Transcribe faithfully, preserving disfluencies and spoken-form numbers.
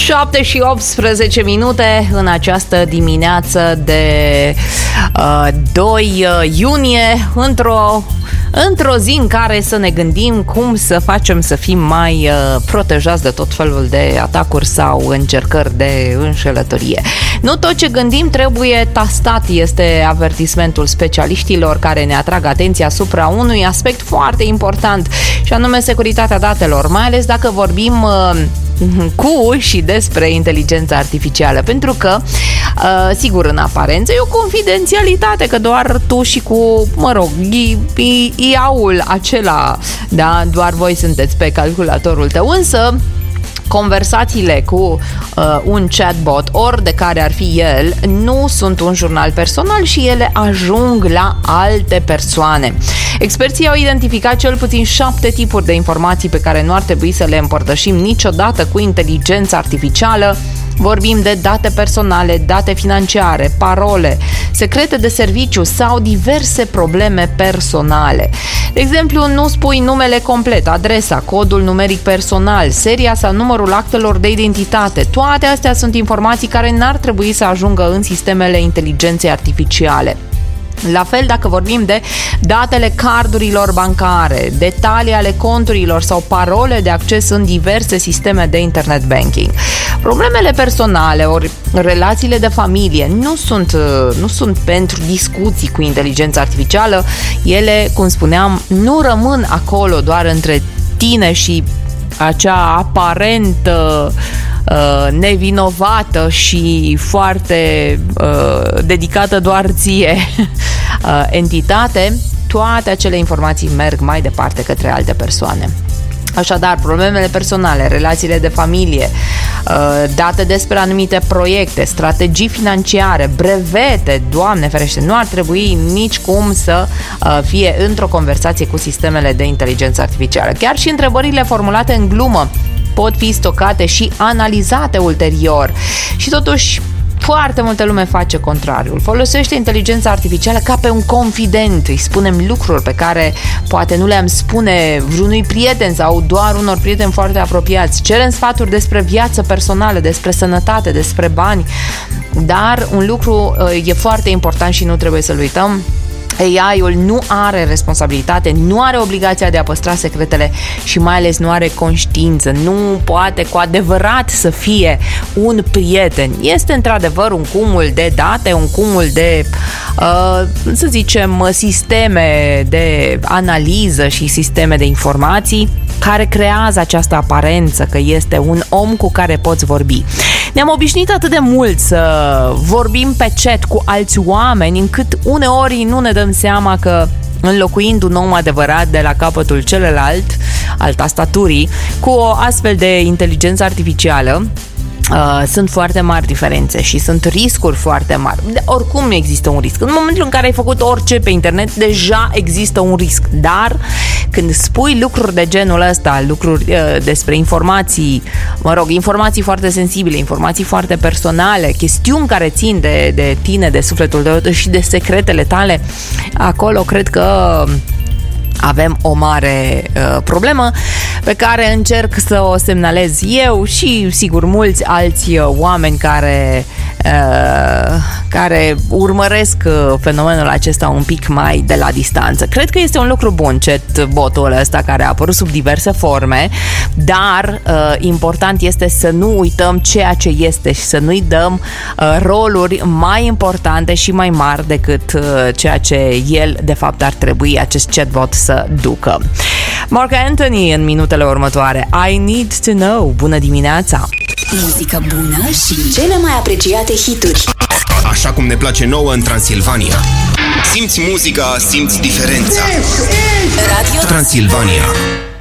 șapte și optsprezece minute în această dimineață de uh, doi iunie, într-o, într-o zi în care să ne gândim cum să facem să fim mai uh, protejați de tot felul de atacuri sau încercări de înșelătorie. Nu tot ce gândim trebuie tastat, este avertismentul specialiștilor care ne atrag atenția asupra unui aspect foarte important, și anume securitatea datelor, mai ales dacă vorbim uh, cu și despre inteligența artificială, pentru că uh, sigur, în aparență e o confidențialitate, că doar tu și cu, mă rog, I A-ul acela, da, doar voi sunteți pe calculatorul tău, însă conversațiile cu uh, un chatbot, ori de care ar fi el, nu sunt un jurnal personal și ele ajung la alte persoane. Experții au identificat cel puțin șapte tipuri de informații pe care nu ar trebui să le împărtășim niciodată cu inteligența artificială. Vorbim de date personale, date financiare, parole, secrete de serviciu sau diverse probleme personale. De exemplu, nu spui numele complet, adresa, codul numeric personal, seria sau numărul actelor de identitate. Toate astea sunt informații care n-ar trebui să ajungă în sistemele inteligenței artificiale. La fel dacă vorbim de datele cardurilor bancare, detalii ale conturilor sau parole de acces în diverse sisteme de internet banking. Problemele personale ori relațiile de familie nu sunt, nu sunt pentru discuții cu inteligența artificială. Ele, cum spuneam, nu rămân acolo doar între tine și acea aparentă Uh, nevinovată și foarte uh, dedicată doar ție uh, entitate. Toate acele informații merg mai departe către alte persoane. Așadar, problemele personale, relațiile de familie, date despre anumite proiecte, strategii financiare, brevete, Doamne ferește, nu ar trebui nici cum să fie într-o conversație cu sistemele de inteligență artificială. Chiar și întrebările formulate în glumă pot fi stocate și analizate ulterior. Și totuși, foarte multă lume face contrariul. Folosește inteligența artificială ca pe un confident. Îi spunem lucruri pe care poate nu le-am spune vreunui prieten sau doar unor prieteni foarte apropiați. Cerem sfaturi despre viață personală, despre sănătate, despre bani. Dar un lucru e foarte important și nu trebuie să-l uităm. A I-ul nu are responsabilitate, nu are obligația de a păstra secretele și mai ales nu are conștiință, nu poate cu adevărat să fie un prieten. Este într-adevăr un cumul de date, un cumul de, uh, să zicem, sisteme de analiză și sisteme de informații care creează această aparență că este un om cu care poți vorbi. Ne-am obișnuit atât de mult să vorbim pe chat cu alți oameni, încât uneori nu ne dăm seama că, înlocuind un om adevărat de la capătul celălalt al tastaturii cu o astfel de inteligență artificială, Uh, sunt foarte mari diferențe și sunt riscuri foarte mari. De, oricum există un risc. În momentul în care ai făcut orice pe internet, deja există un risc. Dar când spui lucruri de genul ăsta, lucruri uh, despre informații, mă rog, informații foarte sensibile, informații foarte personale, chestiuni care țin de, de tine, de sufletul tău și de secretele tale, acolo cred că avem o mare uh, problemă pe care încerc să o semnalez eu și, sigur, mulți alți uh, oameni care, uh, care urmăresc uh, fenomenul acesta un pic mai de la distanță. Cred că este un lucru bun chatbotul ăsta care a apărut sub diverse forme, dar uh, important este să nu uităm ceea ce este și să nu-i dăm uh, roluri mai importante și mai mari decât uh, ceea ce el, de fapt, ar trebui acest chatbot să ducă. Marc Anthony în minutele următoare. I Need to Know. Bună dimineața! Muzică bună și cele mai apreciate hituri. Așa cum ne place nouă în Transilvania. Simți muzica, simți diferența. Radio Transilvania.